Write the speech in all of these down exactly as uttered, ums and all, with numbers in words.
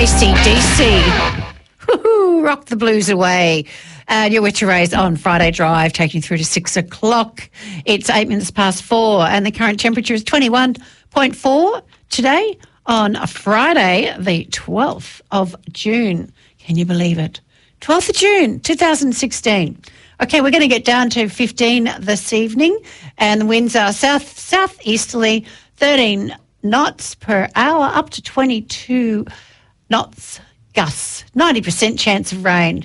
A C D C. Woo-hoo, rock the blues away. And you're with Therese on Friday Drive, taking you through to six o'clock. It's eight minutes past four, and the current temperature is twenty-one point four today on a Friday, the twelfth of June. Can you believe it? twelfth of June, two thousand sixteen. Okay, we're going to get down to fifteen this evening, and the winds are south southeasterly, thirteen knots per hour, up to twenty-two knots gusts. ninety percent chance of rain.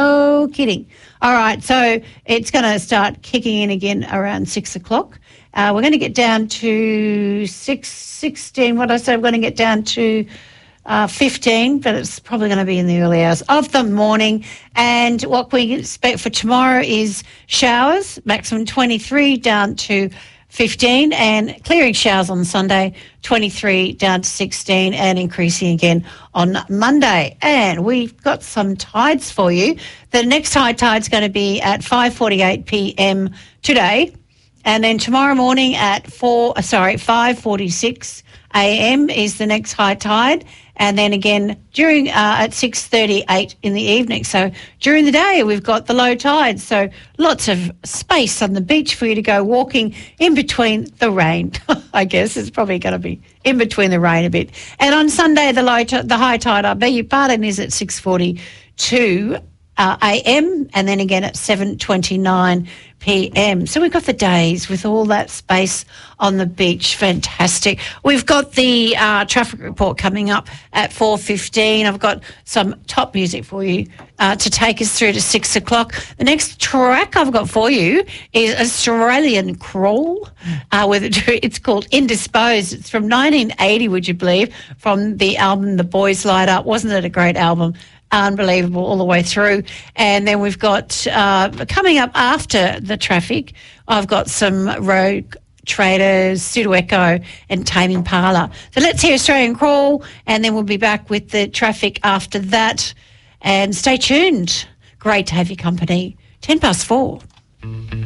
No kidding. All right, so it's going to start kicking in again around six o'clock. Uh, we're going to get down to six, sixteen. What did I say? We're going to get down to uh, fifteen, but it's probably going to be in the early hours of the morning. And what we expect for tomorrow is showers, maximum twenty-three down to fifteen, and clearing showers on Sunday, twenty-three down to sixteen, and increasing again on Monday. And we've got some tides for you. The next high tide's going to be at five forty-eight p.m. today, and then tomorrow morning at four, sorry, five forty-six a.m. is the next high tide, and then again during uh, at six thirty-eight in the evening. So during the day we've got the low tide, so lots of space on the beach for you to go walking in between the rain. I guess it's probably going to be in between the rain a bit. And on Sunday the low t- the high tide, I beg your pardon, is at six forty-two uh, a.m. and then again at seven twenty-nine p.m. So we've got the days with all that space on the beach. Fantastic. We've got the uh, traffic report coming up at four fifteen. I've got some top music for you uh, to take us through to six o'clock. The next track I've got for you is Australian Crawl. Uh, with it's called Indisposed. It's from nineteen eighty, would you believe, from the album The Boys Light Up. Wasn't it a great album? Unbelievable all the way through. And then we've got, uh, coming up after the traffic, I've got some Rogue Traders, Pseudo Echo and Tame Impala. So let's hear Australian Crawl, and then we'll be back with the traffic after that. And stay tuned. Great to have your company. ten past four.